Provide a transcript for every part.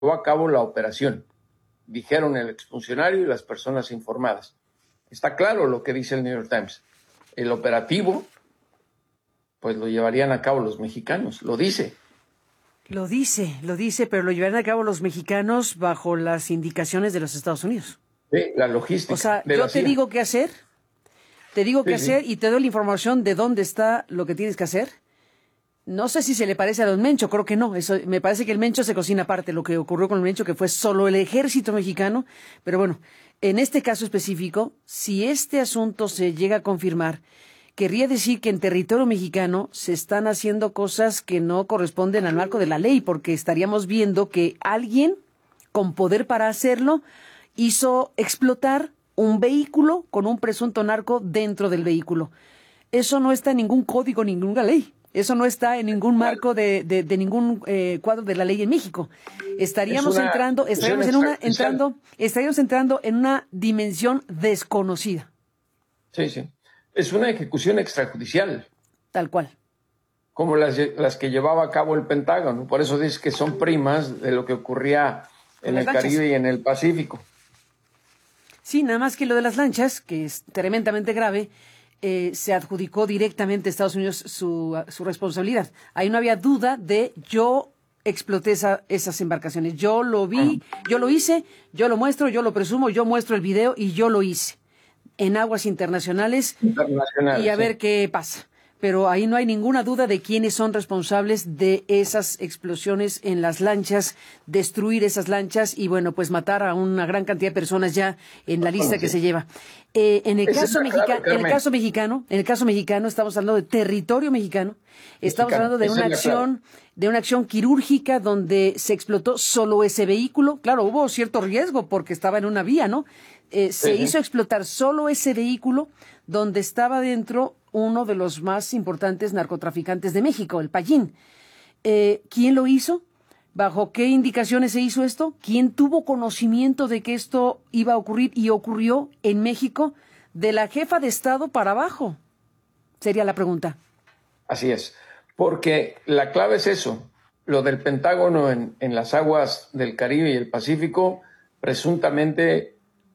a cabo la operación, dijeron el exfuncionario y las personas informadas. Está claro lo que dice el New York Times. El operativo, pues lo llevarían a cabo los mexicanos, lo dice. Lo dice, pero lo llevarán a cabo los mexicanos bajo las indicaciones de los Estados Unidos. Sí, la logística. O sea, yo te digo qué hacer, y te doy la información de dónde está lo que tienes que hacer. No sé si se le parece a don Mencho, creo que no. Eso, me parece que el Mencho se cocina aparte, lo que ocurrió con el Mencho, que fue solo el ejército mexicano. Pero bueno, en este caso específico, si este asunto se llega a confirmar, querría decir que en territorio mexicano se están haciendo cosas que no corresponden al marco de la ley, porque estaríamos viendo que alguien con poder para hacerlo hizo explotar un vehículo con un presunto narco dentro del vehículo. Eso no está en ningún código, ninguna ley. Eso no está en ningún marco de ningún cuadro de la ley en México. Estaríamos entrando en una dimensión desconocida. Sí, sí. Es una ejecución extrajudicial. Tal cual. Como las que llevaba a cabo el Pentágono. Por eso dice que son primas de lo que ocurría en el Caribe y en el Pacífico. Sí, nada más que lo de las lanchas, que es tremendamente grave, se adjudicó directamente a Estados Unidos su responsabilidad. Ahí no había duda de yo exploté esas embarcaciones. Yo lo vi, yo lo hice, yo lo muestro, yo lo presumo, yo muestro el video y yo lo hice. En aguas internacionales y a ver qué pasa. Pero ahí no hay ninguna duda de quiénes son responsables de esas explosiones en las lanchas, destruir esas lanchas y, bueno, pues matar a una gran cantidad de personas ya en la lista que se lleva. En el caso mexicano, estamos hablando de territorio mexicano, estamos hablando de una acción quirúrgica donde se explotó solo ese vehículo. Claro, hubo cierto riesgo porque estaba en una vía, ¿no? Se hizo explotar solo ese vehículo donde estaba dentro uno de los más importantes narcotraficantes de México, el Pallín. ¿Quién lo hizo? ¿Bajo qué indicaciones se hizo esto? ¿Quién tuvo conocimiento de que esto iba a ocurrir y ocurrió en México? De la jefa de Estado para abajo, sería la pregunta. Así es, porque la clave es eso. Lo del Pentágono en las aguas del Caribe y el Pacífico, presuntamente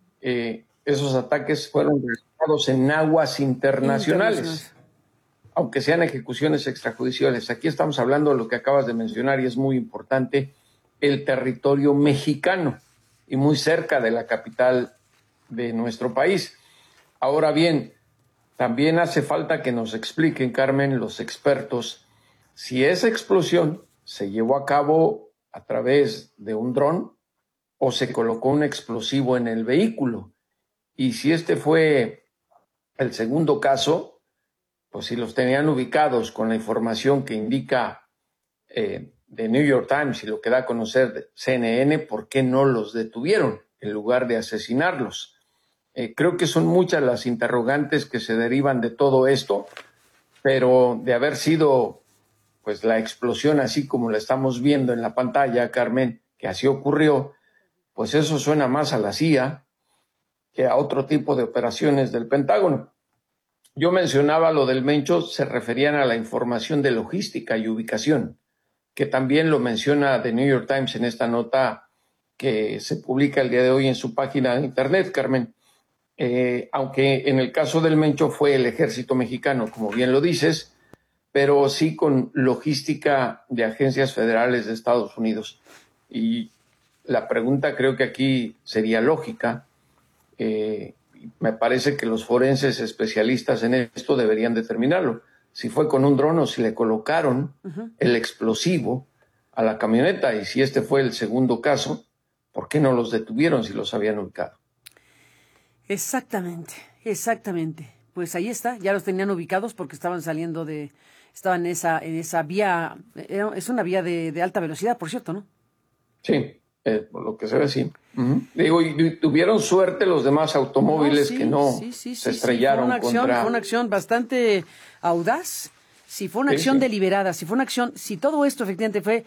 esos ataques fueron realizados en aguas internacionales, aunque sean ejecuciones extrajudiciales. Aquí estamos hablando de lo que acabas de mencionar y es muy importante, el territorio mexicano y muy cerca de la capital de nuestro país. Ahora bien, también hace falta que nos expliquen, Carmen, los expertos, si esa explosión se llevó a cabo a través de un dron o se colocó un explosivo en el vehículo. Y si este fue el segundo caso, pues si los tenían ubicados con la información que indica de New York Times y lo que da a conocer de CNN, ¿por qué no los detuvieron en lugar de asesinarlos? Creo que son muchas las interrogantes que se derivan de todo esto, pero de haber sido pues la explosión así como la estamos viendo en la pantalla, Carmen, que así ocurrió, pues eso suena más a la CIA que a otro tipo de operaciones del Pentágono. Yo mencionaba lo del Mencho, se referían a la información de logística y ubicación, que también lo menciona The New York Times en esta nota que se publica el día de hoy en su página de internet, Carmen. Aunque en el caso del Mencho fue el ejército mexicano, como bien lo dices, pero sí con logística de agencias federales de Estados Unidos. Y la pregunta creo que aquí sería lógica. Me parece que los forenses especialistas en esto deberían determinarlo. Si fue con un dron o si le colocaron el explosivo a la camioneta. Y si este fue el segundo caso, ¿por qué no los detuvieron si los habían ubicado? Exactamente. Pues ahí está, ya los tenían ubicados porque estaban estaban en esa vía, es una vía de alta velocidad, por cierto, ¿no? Sí, por lo que se ve, sí. Digo, y tuvieron suerte los demás automóviles que no se estrellaron contra... Fue una acción bastante audaz, si fue una acción deliberada, si todo esto efectivamente fue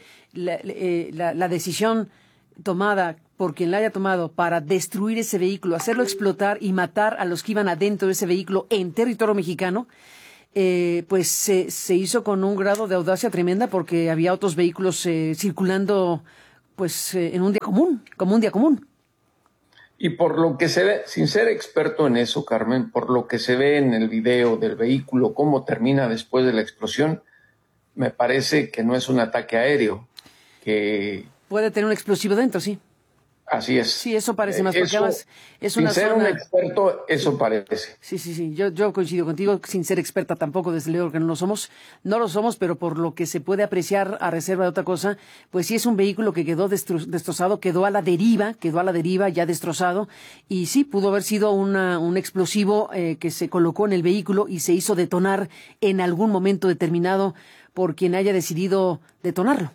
la decisión tomada por quien la haya tomado para destruir ese vehículo, hacerlo explotar y matar a los que iban adentro de ese vehículo en territorio mexicano, pues se hizo con un grado de audacia tremenda porque había otros vehículos circulando pues en un día común, como un día común. Y por lo que se ve, sin ser experto en eso, Carmen, por lo que se ve en el video del vehículo, cómo termina después de la explosión, me parece que no es un ataque aéreo, que... Puede tener un explosivo dentro, sí. Así es. Sí, eso parece más, porque Eso, además es sin una ser zona... un experto, eso parece. Sí. Yo coincido contigo, sin ser experta tampoco, desde luego que no lo somos. No lo somos, pero por lo que se puede apreciar a reserva de otra cosa, pues sí es un vehículo que quedó destrozado, quedó a la deriva, ya destrozado. Y sí, pudo haber sido un explosivo que se colocó en el vehículo y se hizo detonar en algún momento determinado por quien haya decidido detonarlo.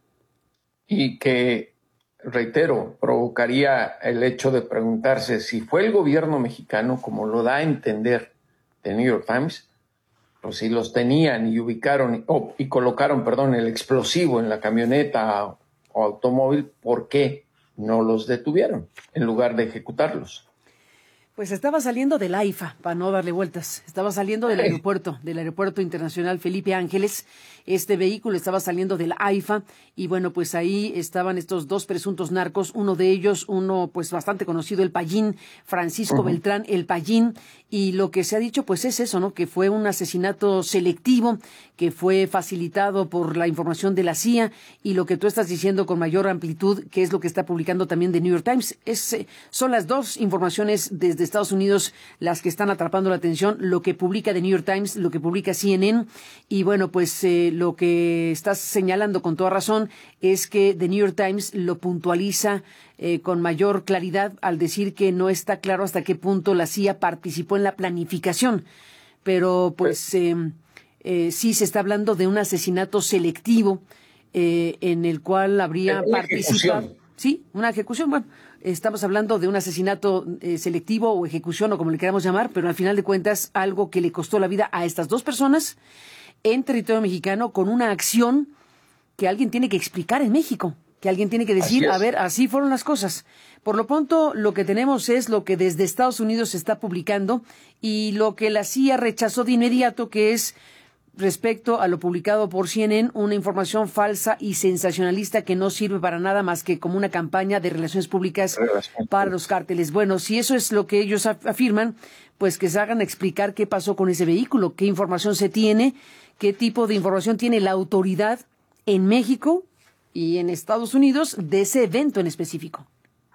Y que, reitero, provocaría el hecho de preguntarse si fue el gobierno mexicano, como lo da a entender The New York Times, pues si los tenían y ubicaron y colocaron, el explosivo en la camioneta o automóvil, ¿por qué no los detuvieron en lugar de ejecutarlos? Pues estaba saliendo del AIFA, para no darle vueltas. Estaba saliendo del aeropuerto internacional Felipe Ángeles. Este vehículo estaba saliendo del AIFA y bueno, pues ahí estaban estos dos presuntos narcos. Uno de ellos, pues bastante conocido, el Payín, Francisco Beltrán, el Payín. Y lo que se ha dicho, pues es eso, ¿no? Que fue un asesinato selectivo, que fue facilitado por la información de la CIA y lo que tú estás diciendo con mayor amplitud, que es lo que está publicando también The New York Times. Son las dos informaciones desde Estados Unidos las que están atrapando la atención, lo que publica The New York Times, lo que publica CNN, y bueno, pues lo que estás señalando con toda razón es que The New York Times lo puntualiza con mayor claridad al decir que no está claro hasta qué punto la CIA participó en la planificación, pero pues sí se está hablando de un asesinato selectivo en el cual habría participado. Sí, una ejecución, bueno. Estamos hablando de un asesinato selectivo o ejecución o como le queramos llamar, pero al final de cuentas algo que le costó la vida a estas dos personas en territorio mexicano con una acción que alguien tiene que explicar en México, que alguien tiene que decir, a ver, así fueron las cosas. Por lo pronto, lo que tenemos es lo que desde Estados Unidos se está publicando y lo que la CIA rechazó de inmediato, que es respecto a lo publicado por CNN, una información falsa y sensacionalista que no sirve para nada más que como una campaña de relaciones públicas para los cárteles. Bueno, si eso es lo que ellos afirman, pues que se hagan explicar qué pasó con ese vehículo, qué información se tiene, qué tipo de información tiene la autoridad en México y en Estados Unidos de ese evento en específico.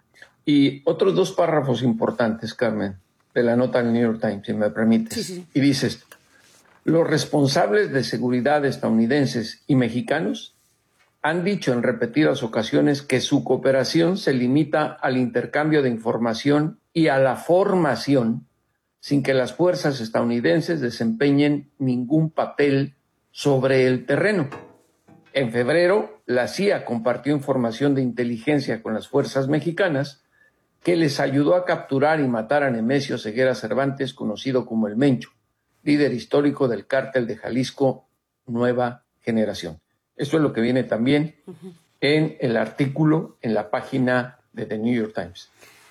Y otros dos párrafos importantes, Carmen, de la nota del New York Times, si me permites. Sí. Y dices: los responsables de seguridad estadounidenses y mexicanos han dicho en repetidas ocasiones que su cooperación se limita al intercambio de información y a la formación sin que las fuerzas estadounidenses desempeñen ningún papel sobre el terreno. En febrero, la CIA compartió información de inteligencia con las fuerzas mexicanas que les ayudó a capturar y matar a Nemesio Ceguera Cervantes, conocido como el Mencho, líder histórico del cártel de Jalisco Nueva Generación. Esto es lo que viene también en el artículo en la página de The New York Times.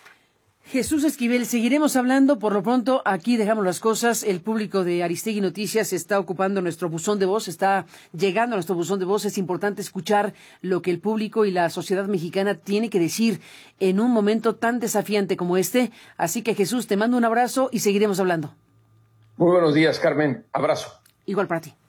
Jesús Esquivel, seguiremos hablando. Por lo pronto, aquí dejamos las cosas. El público de Aristegui Noticias está ocupando nuestro buzón de voz, está llegando a nuestro buzón de voz. Es importante escuchar lo que el público y la sociedad mexicana tiene que decir en un momento tan desafiante como este. Así que, Jesús, te mando un abrazo y seguiremos hablando. Muy buenos días, Carmen. Abrazo. Igual para ti.